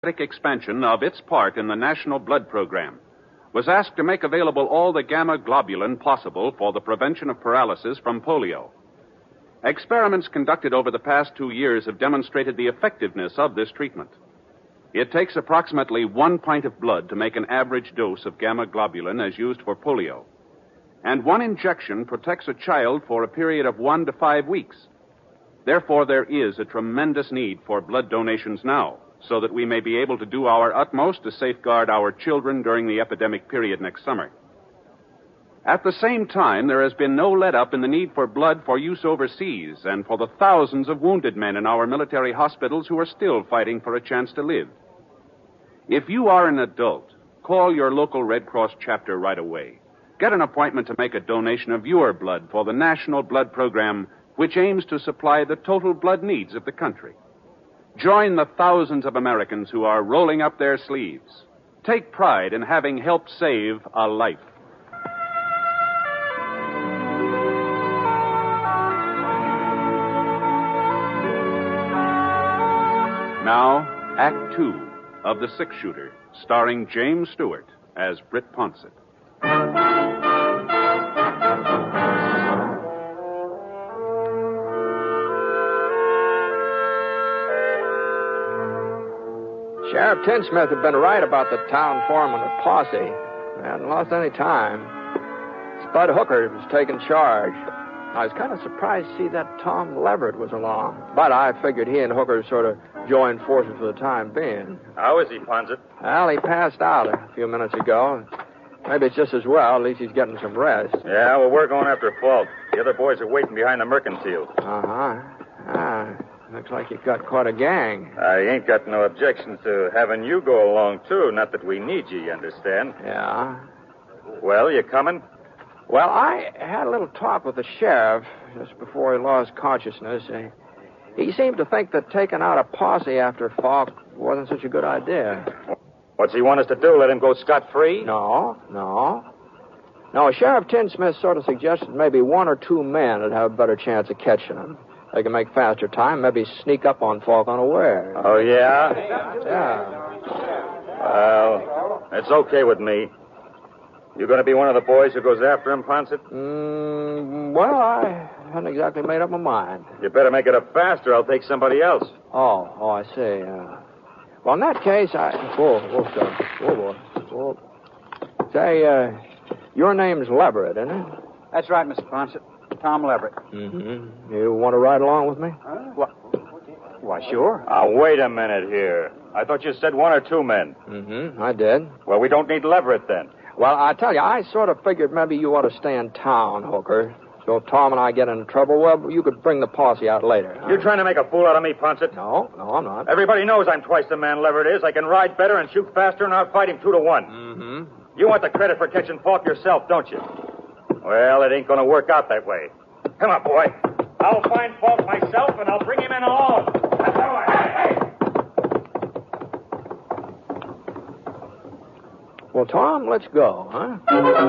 expansion of its part in the national blood program, was asked to make available all the gamma globulin possible for the prevention of paralysis from polio. Experiments conducted over the past 2 years have demonstrated the effectiveness of this treatment. It takes approximately 1 pint of blood to make an average dose of gamma globulin as used for polio. And 1 injection protects a child for a period of 1 to 5 weeks. Therefore, there is a tremendous need for blood donations now, so that we may be able to do our utmost to safeguard our children during the epidemic period next summer. At the same time, there has been no let-up in the need for blood for use overseas and for the thousands of wounded men in our military hospitals who are still fighting for a chance to live. If you are an adult, call your local Red Cross chapter right away. Get an appointment to make a donation of your blood for the National Blood Program, which aims to supply the total blood needs of the country. Join the thousands of Americans who are rolling up their sleeves. Take pride in having helped save a life. Now, Act 2 of The Six Shooter, starring James Stewart as Britt Ponsett. Sheriff Tinsmith had been right about the town foreman of Posse. They hadn't lost any time. Spud Hooker was taking charge. I was kind of surprised to see that Tom Leverett was along. But I figured he and Hooker sort of joined forces for the time being. How is he, Ponsett? Well, he passed out a few minutes ago. Maybe it's just as well. At least he's getting some rest. Yeah, well, we're going after Falk. The other boys are waiting behind the mercantile. Looks like you've got quite a gang. I ain't got no objections to having you go along, too. Not that we need you understand? Yeah. Well, you coming? Well, I had a little talk with the sheriff just before he lost consciousness. He seemed to think that taking out a posse after Falk wasn't such a good idea. What's he want us to do, let him go scot-free? No. Sheriff Tinsmith sort of suggested maybe 1 or 2 men would have a better chance of catching him. They can make faster time, maybe sneak up on Falk unaware. Oh, yeah? Yeah. Well, it's okay with me. You going to be one of the boys who goes after him, Ponsett? Well, I hadn't exactly made up my mind. You better make it up faster. I'll take somebody else. Oh, I see. Well, in that case, Whoa. Say, your name's Leverett, isn't it? That's right, Mr. Ponsett. Tom Leverett. Mm-hmm. You want to ride along with me? Why, sure. Wait a minute here. I thought you said 1 or 2 men. Mm-hmm, I did. Well, we don't need Leverett then. Well, I tell you, I sort of figured maybe you ought to stay in town, Hooker. So if Tom and I get into trouble, well, you could bring the posse out later. Huh? You're trying to make a fool out of me, Ponsett? No, I'm not. Everybody knows I'm twice the man Leverett is. I can ride better and shoot faster, and I'll fight him 2 to 1. Mm-hmm. You want the credit for catching Falk yourself, don't you? Well, it ain't going to work out that way. Come on, boy. I'll find Falk myself, and I'll bring him in alone. That's all right. Hey! Well, Tom, let's go, huh?